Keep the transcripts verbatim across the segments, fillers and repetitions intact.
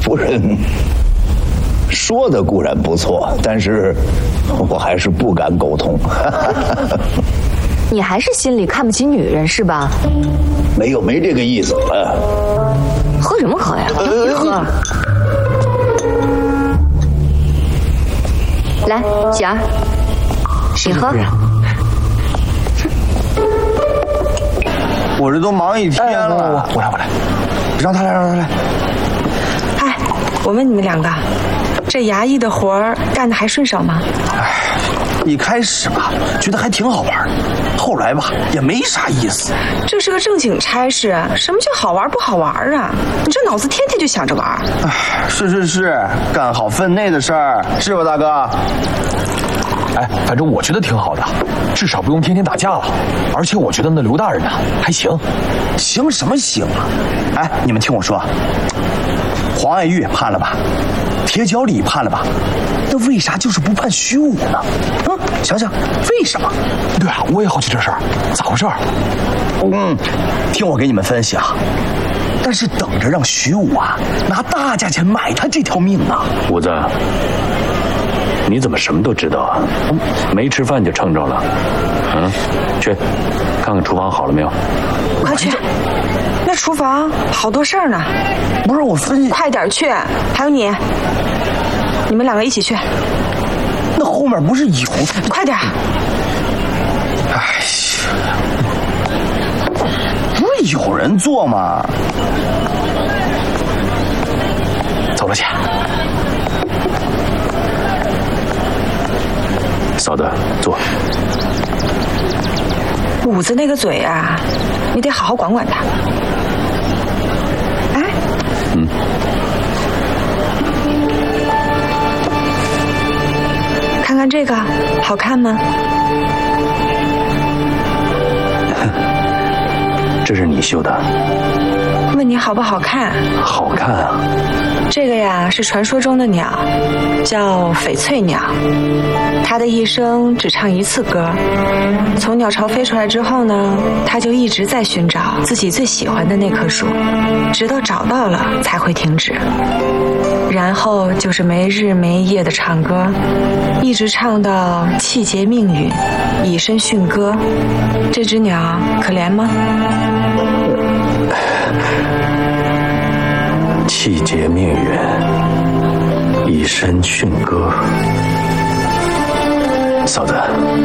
夫人说的固然不错，但是我还是不敢苟同。 你还是心里看不起女人是吧？ 没有，没这个意思。啊、 喝什么喝呀？别喝。来，喜儿，你喝。 我这都忙一天了。 我我来我来，让他来让他来。 哎，我问你们两个，这衙役的活儿干得还顺手吗？ 哎，一开始吧，觉得还挺好玩的，后来吧，也没啥意思。 这是个正经差事，什么叫好玩不好玩啊？你这脑子天天就想着玩。 哎，是是是，干好分内的事儿，是吧，大哥？ 哎，反正我觉得挺好的，至少不用天天打架了。而且我觉得那刘大人呢还行。 行什么行啊？哎，你们听我说，黄爱玉判了吧，铁脚李判了吧，那为啥就是不判徐武呢？嗯，想想为什么？ 对啊，我也好奇这事儿，咋回事？ 嗯，听我给你们分析啊。但是等着让徐武啊拿大价钱买他这条命啊！ 武子，你怎么什么都知道啊？没吃饭就撑着了。嗯，去看看厨房好了没有？ 快去！那厨房好多事儿呢。 不是我分析， 快点去！还有你，你们两个一起去。 那后面不是有？ 快点！ 哎呀，不是有人做吗？ 走了，姐。 嫂子，坐。 武子那个嘴啊，你得好好管管他。哎， 嗯， 看看这个，好看吗？ 这是你绣的？ 问你好不好看？ 好看啊。 这个呀是传说中的鸟，叫翡翠鸟。它的一生只唱一次歌，从鸟巢飞出来之后呢，它就一直在寻找自己最喜欢的那棵树，直到找到了才会停止。然后就是没日没夜的唱歌，一直唱到气结命运，以身殉歌。这只鸟可怜吗？ 气结命运，以身殉歌。嫂子，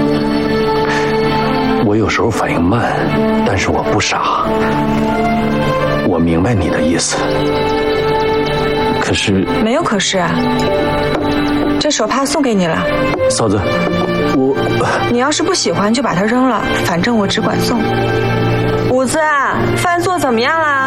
我有时候反应慢，但是我不傻，我明白你的意思。可是没有可是啊，这手帕送给你了。 嫂子，我你要是不喜欢就把它扔了，反正我只管送。武子，饭做怎么样啦？